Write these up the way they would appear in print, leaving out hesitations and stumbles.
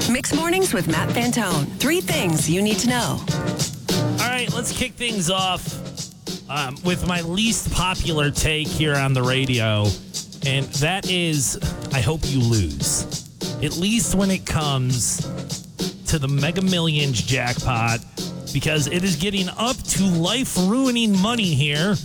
Mixed Mornings with Matt Fantone. 3 things you need to know. All right, let's kick things off with my least popular take here on the radio, and that is, I hope you lose. At least when it comes to the Mega Millions jackpot, because it is getting up to life-ruining money here.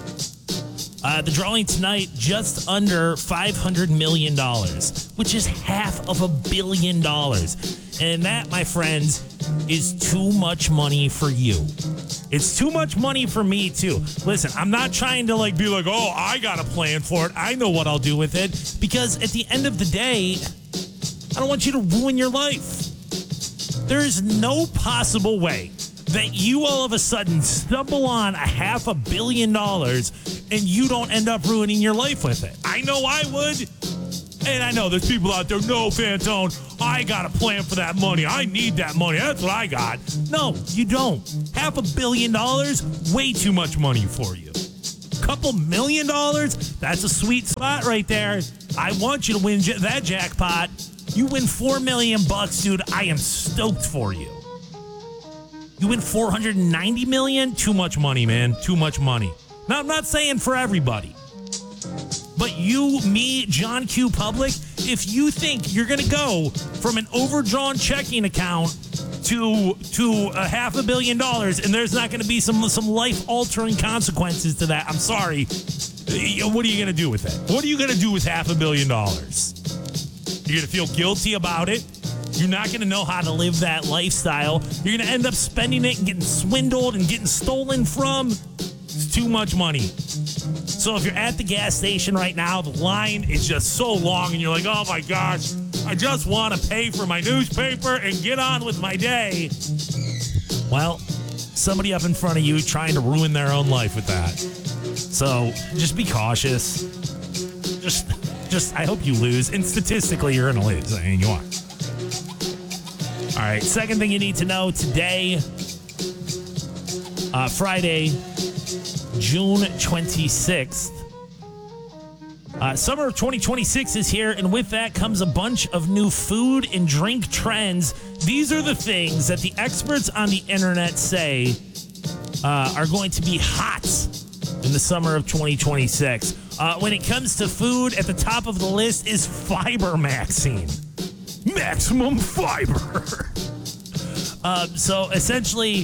The drawing tonight, just under $500 million, which is $500 million. And that, my friends, is too much money for you. It's too much money for me, too. Listen, I'm not trying to be like, oh, I got a plan for it. I know what I'll do with it. Because at the end of the day, I don't want you to ruin your life. There is no possible way that you all of a sudden stumble on $500 million and you don't end up ruining your life with it. I know I would. And I know there's people out there, no, Fantone, I got a plan for that money. I need that money. That's what I got. No, you don't. $500 million, way too much money for you. Couple $1 million, that's a sweet spot right there. I want you to win that jackpot. You win $4 million, dude. I am stoked for you. You win $490 million? Too much money, man. Too much money. Now, I'm not saying for everybody. But you, me, John Q. Public, if you think you're going to go from an overdrawn checking account to $500 million and there's not going to be some life-altering consequences to that, I'm sorry. What are you going to do with it? What are you going to do with $500 million? You're going to feel guilty about it. You're not going to know how to live that lifestyle. You're going to end up spending it and getting swindled and getting stolen from. It's too much money. So if you're at the gas station right now, the line is just so long and you're like, oh my gosh, I just want to pay for my newspaper and get on with my day. Well, somebody up in front of you trying to ruin their own life with that. So just be cautious. Just I hope you lose. And statistically, you're going to lose. I mean, you are. All right, second thing you need to know today, Friday, June 26th. Summer of 2026 is here, and with that comes a bunch of new food and drink trends. These are the things that the experts on the internet say are going to be hot in the summer of 2026. When it comes to food, at the top of the list is Fiber Maxine. Maximum fiber. So essentially,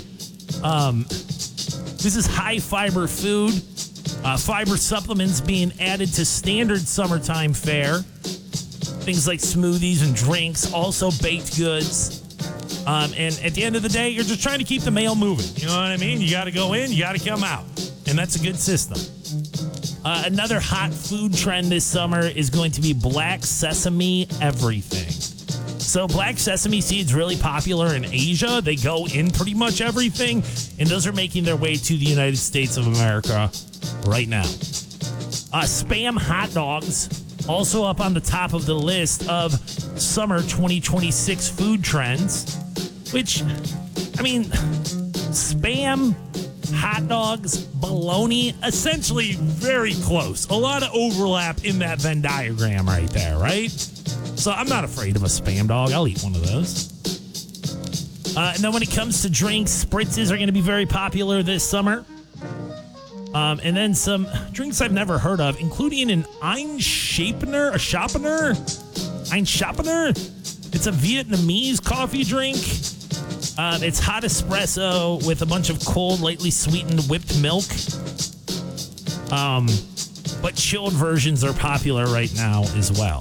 this is high fiber food. Fiber supplements being added to standard summertime fare. Things like smoothies and drinks, also baked goods. And at the end of the day, you're just trying to keep the mail moving. You know what I mean? You got to go in, you got to come out. And that's a good system. Another hot food trend this summer is going to be black sesame everything. So black sesame seeds really popular in Asia. They go in pretty much everything, and those are making their way to the United States of America right now. Spam hot dogs, also up on the top of the list of summer 2026 food trends, which, I mean, Spam, hot dogs, bologna, essentially very close. A lot of overlap in that Venn diagram right there, right? So I'm not afraid of a Spam dog. I'll eat one of those. And then when it comes to drinks, spritzes are going to be very popular this summer. And then some drinks I've never heard of, including an Einschapener. It's a Vietnamese coffee drink. It's hot espresso with a bunch of cold, lightly sweetened whipped milk. But chilled versions are popular right now as well.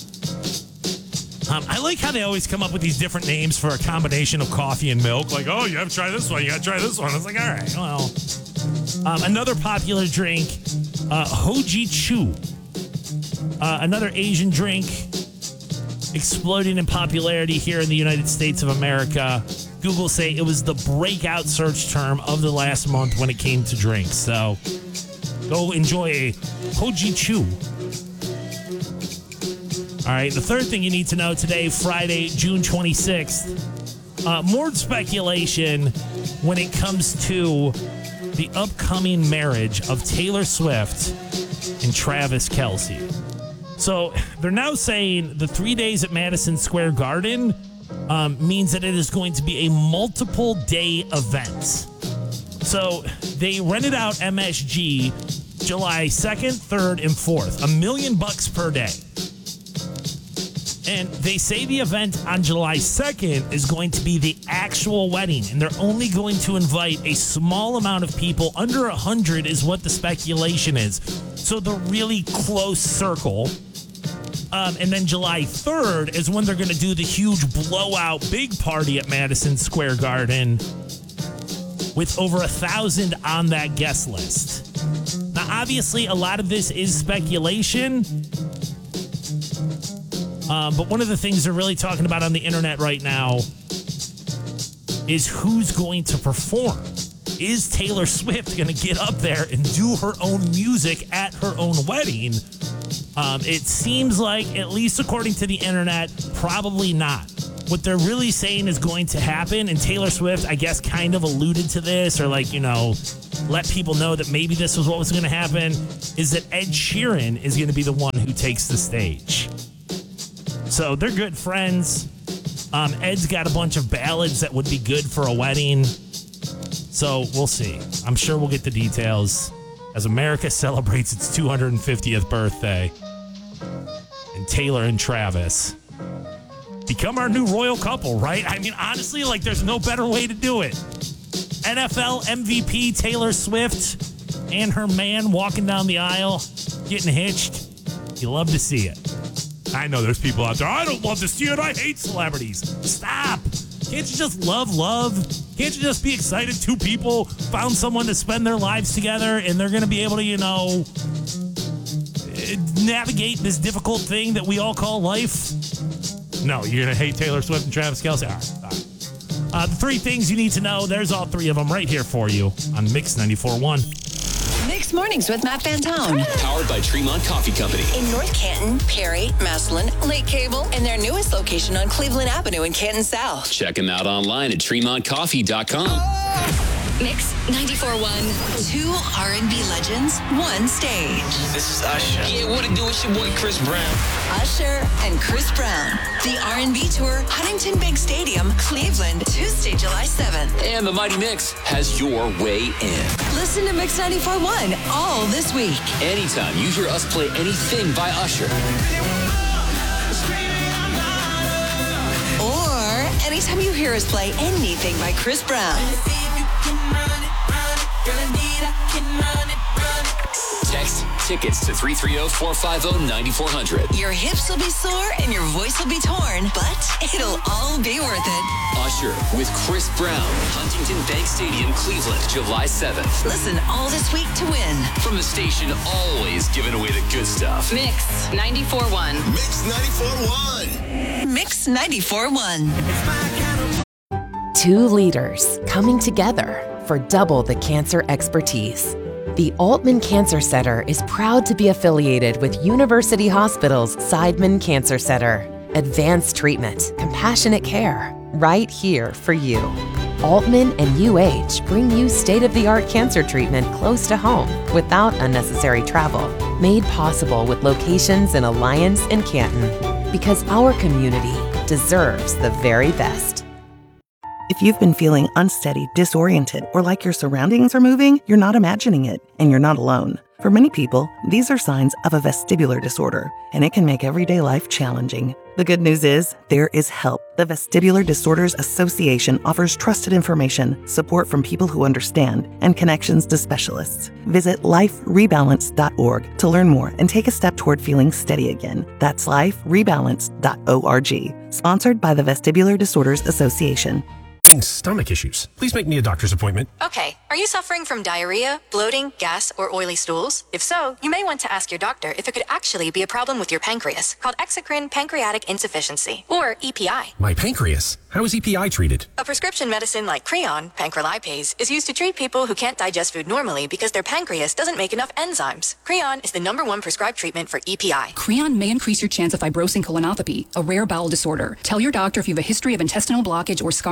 I like how they always come up with these different names for a combination of coffee and milk. Like, oh, you have to try this one. You got to try this one. I was like, all right, well. Another popular drink, Hoji Chu. Another Asian drink exploding in popularity here in the United States of America. Google say it was the breakout search term of the last month when it came to drinks. So go enjoy a Hoji Chu. All right, the third thing you need to know today, Friday, June 26th, more speculation when it comes to the upcoming marriage of Taylor Swift and Travis Kelce. So they're now saying the 3 days at Madison Square Garden means that it is going to be a multiple day event. So they rented out MSG July 2nd, 3rd, and 4th. $1 million per day. And they say the event on July 2nd is going to be the actual wedding. And they're only going to invite a small amount of people. Under 100 is what the speculation is. So the really close circle. And then July 3rd is when they're going to do the huge blowout big party at Madison Square Garden with over 1,000 on that guest list. Now, obviously, a lot of this is speculation. But one of the things they're really talking about on the internet right now is who's going to perform. Is Taylor Swift going to get up there and do her own music at her own wedding? It seems like, at least according to the internet, probably not. What they're really saying is going to happen, and Taylor Swift, I guess, kind of alluded to this, or let people know that maybe this was what was going to happen, is that Ed Sheeran is going to be the one who takes the stage. So they're good friends. Ed's got a bunch of ballads that would be good for a wedding. So we'll see. I'm sure we'll get the details as America celebrates its 250th birthday. And Taylor and Travis become our new royal couple, right? I mean, honestly, there's no better way to do it. NFL MVP Taylor Swift and her man walking down the aisle, getting hitched. You love to see it. I know there's people out there, I don't love to see it. I hate celebrities. Stop. Can't you just love? Can't you just be excited two people found someone to spend their lives together and they're going to be able to, navigate this difficult thing that we all call life? No, you're going to hate Taylor Swift and Travis Kelce? All right. The three things you need to know, there's all three of them right here for you on Mix 94.1. Mixed Mornings with Matt Fantone. Powered by Tremont Coffee Company. In North Canton, Perry, Massillon, Lake Cable, and their newest location on Cleveland Avenue in Canton South. Check them out online at TremontCoffee.com. Mix 94.1. Two R&B legends, one stage. This is Usher. Yeah, what it do? It's your boy Chris Brown. Usher and Chris Brown. The R&B Tour, Huntington Bank Stadium, Cleveland, Tuesday, July 7th. And the Mighty Mix has your way in. Listen to Mix 94.1 all this week. Anytime you hear us play anything by Usher. Or anytime you hear us play anything by Chris Brown. Text tickets to 330-450-9400. Your hips will be sore and your voice will be torn, but it'll all be worth it. Usher with Chris Brown, Huntington Bank Stadium, Cleveland, July 7th. Listen all this week to win. From the station always giving away the good stuff. Mix 94.1. Mix 94.1. Mix 94.1. Two leaders coming together for double the cancer expertise. The Altman Cancer Center is proud to be affiliated with University Hospital's Seidman Cancer Center. Advanced treatment, compassionate care, right here for you. Altman and UH bring you state-of-the-art cancer treatment close to home without unnecessary travel. Made possible with locations in Alliance and Canton. Because our community deserves the very best. If you've been feeling unsteady, disoriented, or like your surroundings are moving, you're not imagining it, and you're not alone. For many people, these are signs of a vestibular disorder, and it can make everyday life challenging. The good news is, there is help. The Vestibular Disorders Association offers trusted information, support from people who understand, and connections to specialists. Visit liferebalance.org to learn more and take a step toward feeling steady again. That's liferebalance.org. Sponsored by the Vestibular Disorders Association. Stomach issues. Please make me a doctor's appointment. Okay, are you suffering from diarrhea, bloating, gas, or oily stools? If so, you may want to ask your doctor if it could actually be a problem with your pancreas, called exocrine pancreatic insufficiency, or EPI. My pancreas? How is EPI treated? A prescription medicine like Creon, pancrelipase, is used to treat people who can't digest food normally because their pancreas doesn't make enough enzymes. Creon is the #1 prescribed treatment for EPI. Creon may increase your chance of fibrosing colonopathy, a rare bowel disorder. Tell your doctor if you have a history of intestinal blockage or scarring or thickening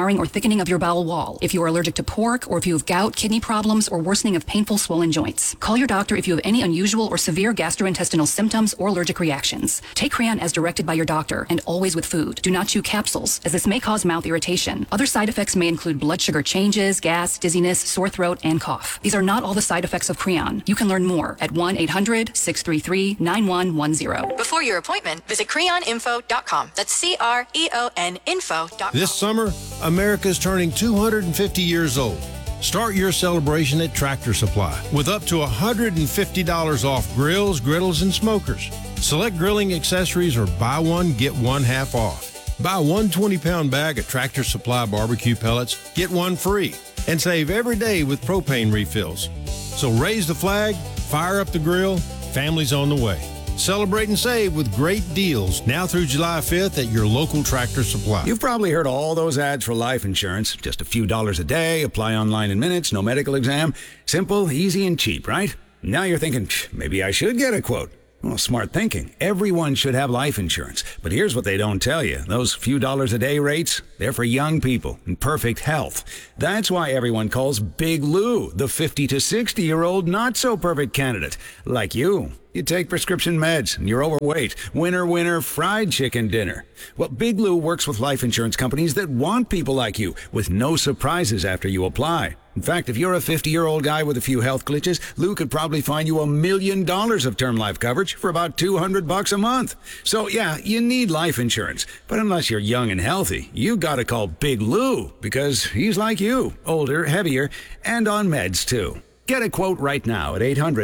thickening of your bowel wall, if you are allergic to pork, or if you have gout, kidney problems, or worsening of painful swollen joints. Call your doctor if you have any unusual or severe gastrointestinal symptoms or allergic reactions. Take Creon as directed by your doctor and always with food. Do not chew capsules, as this may cause mouth irritation. Other side effects may include blood sugar changes, gas, dizziness, sore throat, and cough. These are not all the side effects of Creon. You can learn more at 1-800-633-9110. Before your appointment, visit creoninfo.com. That's CREON info.com. This summer, America's turning 250 years old. Start your celebration at Tractor Supply with up to $150 off grills, griddles, and smokers. Select grilling accessories or buy one, get one half off. Buy one 20-pound bag of Tractor Supply barbecue pellets, get one free, and save every day with propane refills. So raise the flag, fire up the grill, family's on the way. Celebrate and save with great deals now through July 5th at your local Tractor Supply. You've probably heard all those ads for life insurance. Just a few dollars a day, apply online in minutes, no medical exam. Simple, easy, and cheap, right? Now you're thinking, maybe I should get a quote. Well, smart thinking. Everyone should have life insurance. But here's what they don't tell you. Those few dollars a day rates, they're for young people in perfect health. That's why everyone calls Big Lou the 50 to 60-year-old not-so-perfect candidate. Like you. You take prescription meds and you're overweight. Winner, winner, fried chicken dinner. Well, Big Lou works with life insurance companies that want people like you with no surprises after you apply. In fact, if you're a 50-year-old guy with a few health glitches, Lou could probably find you $1 million of term life coverage for about $200 a month. So yeah, you need life insurance. But unless you're young and healthy, you gotta call Big Lou because he's like you, older, heavier, and on meds too. Get a quote right now at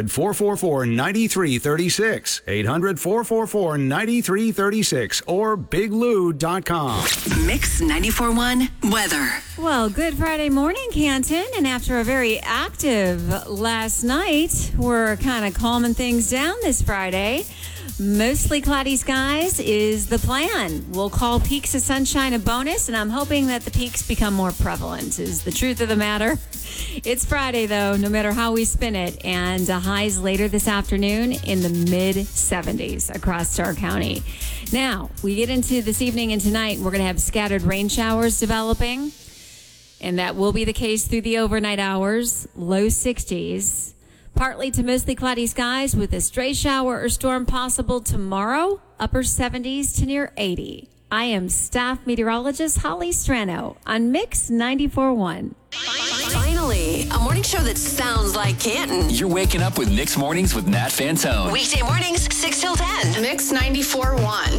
800-444-9336, 800-444-9336, or biglou.com. Mix 94.1 weather. Well, good Friday morning, Canton. And after a very active last night, we're kind of calming things down this Friday. Mostly cloudy skies is the plan. We'll call peaks of sunshine a bonus, and I'm hoping that the peaks become more prevalent, is the truth of the matter. It's Friday, though, no matter how we spin it, and highs later this afternoon in the mid-70s across Starr County. Now, we get into this evening and tonight, we're going to have scattered rain showers developing, and that will be the case through the overnight hours, low 60s. Partly to mostly cloudy skies with a stray shower or storm possible tomorrow, upper 70s to near 80. I am staff meteorologist Holly Strano on Mix 94.1. Finally, a morning show that sounds like Canton. You're waking up with Mix Mornings with Nat Fantone. Weekday mornings, 6 till 10. Mix 94.1.